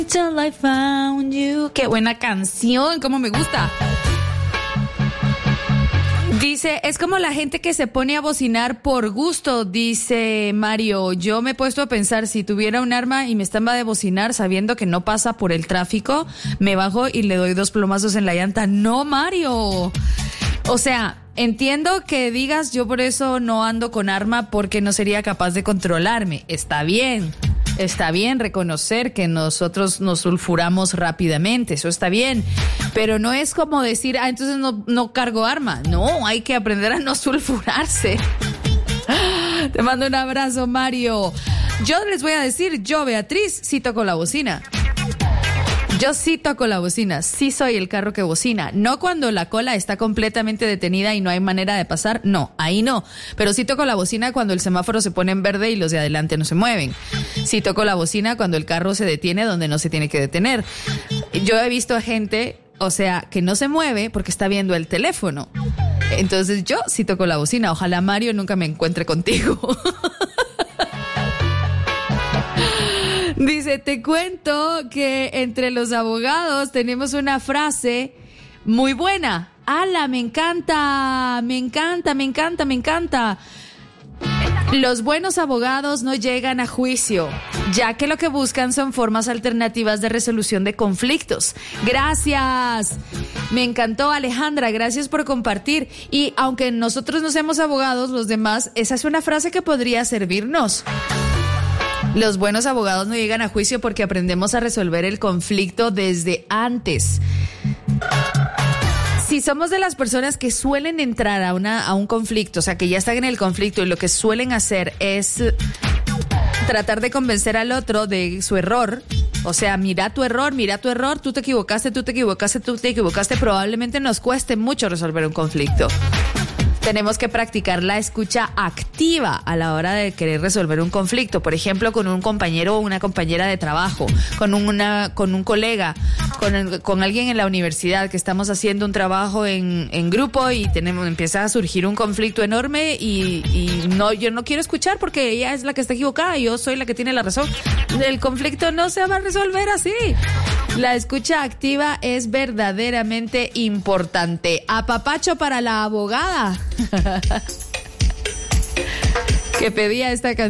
Till I found you. Qué buena canción, cómo me gusta. Dice, es como la gente que se pone a bocinar por gusto, dice Mario. Yo me he puesto a pensar, si tuviera un arma y me estaba de bocinar sabiendo que no pasa por el tráfico, me bajo y le doy 2 plomazos en la llanta. No, Mario. O sea, entiendo que digas, yo por eso no ando con arma porque no sería capaz de controlarme. Está bien reconocer que nosotros nos sulfuramos rápidamente, eso está bien, pero no es como decir, entonces no cargo arma. No, hay que aprender a no sulfurarse. Te mando un abrazo, Mario. Yo les voy a decir, yo, Beatriz, sí toco la bocina. Yo sí toco la bocina, sí soy el carro que bocina. No cuando la cola está completamente detenida y no hay manera de pasar, no, ahí no. Pero sí toco la bocina cuando el semáforo se pone en verde y los de adelante no se mueven. Sí toco la bocina cuando el carro se detiene donde no se tiene que detener. Yo he visto a gente, o sea, que no se mueve porque está viendo el teléfono. Entonces yo sí toco la bocina. Ojalá Mario nunca me encuentre contigo. Dice, te cuento que entre los abogados tenemos una frase muy buena. ¡Hala! Me encanta. Los buenos abogados no llegan a juicio, ya que lo que buscan son formas alternativas de resolución de conflictos. Gracias. Me encantó, Alejandra. Gracias por compartir. Y aunque nosotros no seamos abogados, los demás, esa es una frase que podría servirnos. Los buenos abogados no llegan a juicio porque aprendemos a resolver el conflicto desde antes. Si somos de las personas que suelen entrar a un conflicto, o sea, que ya están en el conflicto y lo que suelen hacer es tratar de convencer al otro de su error, o sea, mira tu error, tú te equivocaste, probablemente nos cueste mucho resolver un conflicto. Tenemos que practicar la escucha activa a la hora de querer resolver un conflicto. Por ejemplo, con un compañero o una compañera de trabajo, con un colega, con alguien en la universidad que estamos haciendo un trabajo en grupo y empieza a surgir un conflicto enorme y yo no quiero escuchar porque ella es la que está equivocada y yo soy la que tiene la razón. El conflicto no se va a resolver así. La escucha activa es verdaderamente importante. Apapacho para la abogada que pedía esta canción.